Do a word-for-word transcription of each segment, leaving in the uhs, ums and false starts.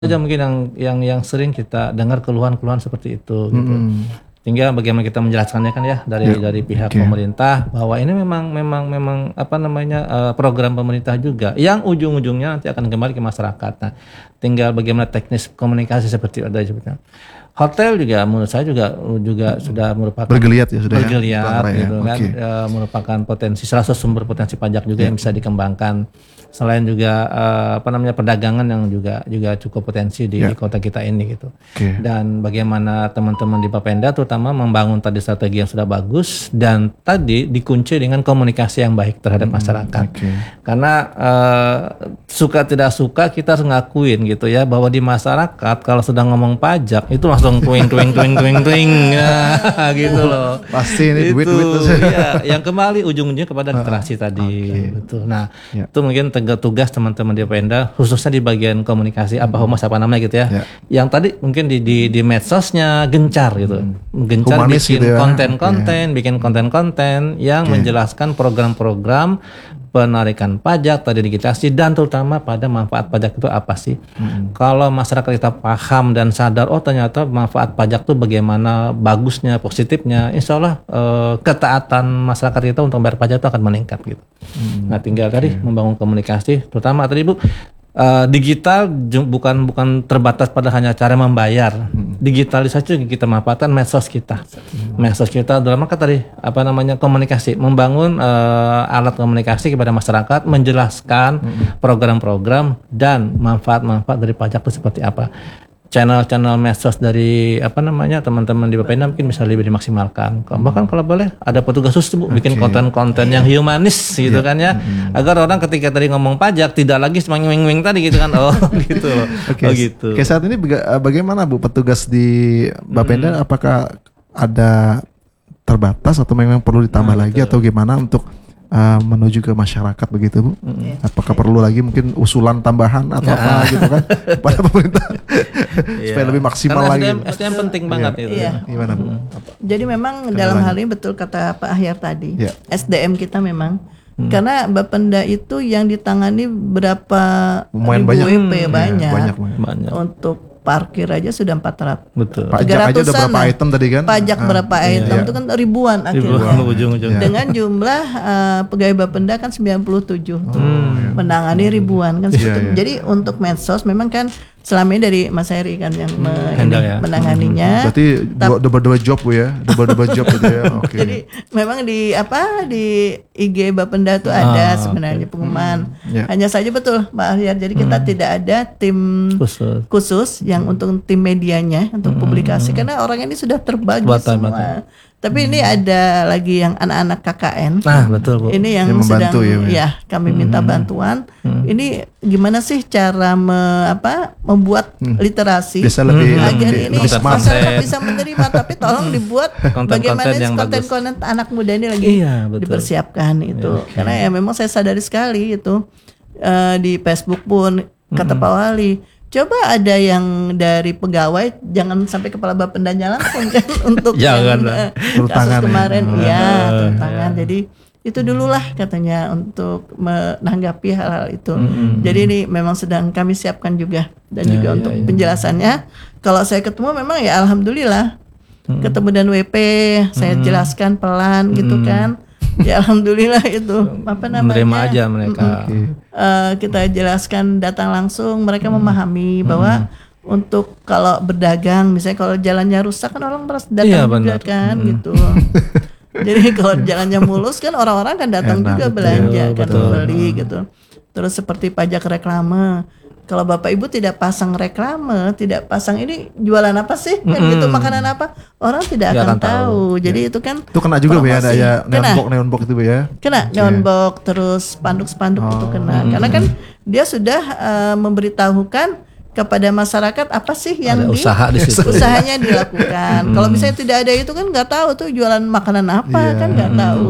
Saja mungkin yang yang yang sering kita dengar keluhan-keluhan seperti itu gitu. Hmm. Tinggal bagaimana kita menjelaskannya kan ya dari Ya, dari pihak oke. pemerintah bahwa ini memang memang memang apa namanya eh, program pemerintah juga yang ujung-ujungnya nanti akan kembali ke masyarakat. Nah, tinggal bagaimana teknis komunikasi seperti ada sebetulnya. Hotel juga menurut saya juga juga sudah merupakan Bergeliat ya sudah ya, bergeliat Bang Ray ya. gitu kan. Oke. Eh, merupakan potensi salah satu sumber potensi pajak juga yang bisa dikembangkan. Selain juga eh, apa namanya perdagangan yang juga juga cukup potensi di, Ya. di kota kita ini gitu. Oke. Dan bagaimana teman-teman di Bapenda terutama membangun tadi strategi yang sudah bagus dan tadi dikunci dengan komunikasi yang baik terhadap masyarakat. Oke. Karena eh, suka tidak suka kita harus ngakuin gitu ya bahwa di masyarakat kalau sedang ngomong pajak itu langsung twing twing twing twing twing ya, gitu loh. Pasti ini Itu, duit-duit tuh. ya, yang kembali ujung-ujungnya kepada literasi tadi. Betul. Nah, Ya. itu mungkin teg- tugas teman-teman di Bapenda khususnya di bagian komunikasi apa humas apa namanya gitu ya. Ya. Yang tadi mungkin di di, di medsosnya gencar gitu. Gencar Humanis bikin gitu ya. konten-konten, bikin konten-konten yang Oke. menjelaskan program-program penarikan pajak, tadi digitasi dan terutama pada manfaat pajak itu apa sih? Kalau masyarakat kita paham dan sadar, oh ternyata manfaat pajak itu bagaimana bagusnya, positifnya, insya Allah eh, ketaatan masyarakat kita untuk bayar pajak itu akan meningkat gitu. Nah tinggal tadi membangun komunikasi, terutama tadi Bu. eh, digital ju- bukan bukan terbatas pada hanya cara membayar. Digitalisasi juga kita manfaatkan medsos kita. Medsos kita dalam maka tadi apa namanya komunikasi, membangun eh, alat komunikasi kepada masyarakat, menjelaskan program-program dan manfaat-manfaat dari pajak itu seperti apa. Channel-channel medsos dari apa namanya teman-teman di Bapenda mungkin bisa lebih dimaksimalkan. Bahkan kalau boleh ada petugas khusus Bu, bikin konten-konten yang humanis gitu kan ya, agar orang ketika tadi ngomong pajak tidak lagi semang-wing-wing tadi gitu kan. Oh gitu loh. Oke. Oh gitu. Oke, saat ini baga- bagaimana Bu petugas di Bapenda Hmm. apakah ada terbatas atau memang perlu ditambah Nah, lagi atau gimana untuk uh, menuju ke masyarakat begitu Bu? Apakah perlu lagi mungkin usulan tambahan atau apa gitu kan kepada pemerintah supaya lebih maksimal Karena lagi? S D M, S D M penting banget itu. Iya. Gimana Bu? Jadi memang dalam hal ini betul kata Pak Ahyar tadi, Ya. S D M kita memang karena Bapenda itu yang ditangani berapa Lumayan ribu banyak. W P Iya, banyak. banyak, banyak. Banyak. Untuk parkir aja sudah empat ratus. Betul. Pajak aja udah berapa lah. item tadi kan? Pajak Ah, berapa item iya. itu kan ribuan Ibu akhirnya. ujung-ujung. Dengan jumlah uh, pegawai Bapenda kan sembilan puluh tujuh tuh. iya. Menangani ribuan kan seperti Iya, itu. iya. Jadi untuk medsos memang kan selama ini dari Mas Heri kan yang me- handle ini, ya. menanganinya. Berarti dua- double-double job Bu ya? Double-double job gitu ya? Oke. Jadi memang di apa di I G Bapenda tuh ada sebenarnya pengumuman. Ya. Hanya saja betul Pak Ahyar. Jadi kita tidak ada tim Khusus. khusus yang untuk tim medianya untuk publikasi karena orang ini sudah terbagi Betul, semua. betul. Tapi ini ada lagi yang anak-anak K K N. Nah betul Bu. Ini yang, Yang sedang membantu ya, Bu, ya? ya kami minta bantuan. Ini gimana sih cara me, apa membuat literasi Biasa lebih agar lebih, ini lebih smart. masyarakat bisa menerima, tapi tolong dibuat Konten-konten bagaimana yang konten-konten anak muda ini lagi Iya, betul. dipersiapkan itu. Karena ya memang saya sadari sekali itu eh, di Facebook pun kata Pak Wali. Coba ada yang dari pegawai, jangan sampai kepala Bapendanya langsung kan untuk Jangan yang, lah. eh, Turun kasus tangan ya. kemarin, Oh. iya turun tangan. Jadi itu dululah katanya untuk menanggapi hal-hal itu. Jadi ini memang sedang kami siapkan juga dan Ya, juga ya, untuk ya. penjelasannya. Kalau saya ketemu memang ya alhamdulillah ketemu dan W P, saya jelaskan pelan gitu kan. Ya alhamdulillah itu apa namanya? Menerima aja mereka. Eh, kita jelaskan datang langsung, mereka memahami bahwa untuk kalau berdagang misalnya kalau jalannya rusak kan orang harus datang Iya, juga benar. kan gitu. Jadi kalau jalannya mulus kan orang-orang kan datang Enak, juga betul, belanja kan betul. beli gitu. Terus seperti pajak reklame. Kalau Bapak Ibu tidak pasang reklame, tidak pasang ini jualan apa sih? Kan gitu makanan apa? Orang tidak Nggak akan akan tahu. tahu. Jadi itu kan Itu kena juga Bu ya, ada promosi. ya Kena. neon box neon box itu Bu ya? Kena neon box terus spanduk-spanduk itu kena karena kan dia sudah eh, memberitahukan kepada masyarakat apa sih yang Ada di usaha di situ. usahanya dilakukan. Kalau misalnya tidak ada itu kan nggak tahu tuh jualan makanan apa Iya, kan nggak tahu.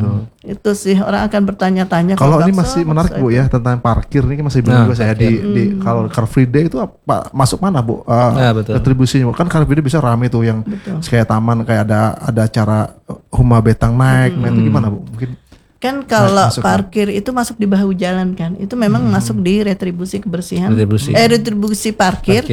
Itu sih orang akan bertanya-tanya. Kalau ini bakso, masih bakso menarik Bu itu. ya tentang parkir ini masih bingung Nah, juga saya di, di kalau Car Free Day itu apa masuk mana Bu? Uh, Ya, betul. retribusinya kan Car Free Day bisa rame tuh yang kayak taman kayak ada ada acara Huma Betang naik, nah itu gimana Bu? Mungkin Kan kalau Masuk. parkir itu masuk di bahu jalan kan, itu memang masuk di retribusi kebersihan, Retribusi. eh retribusi parkir,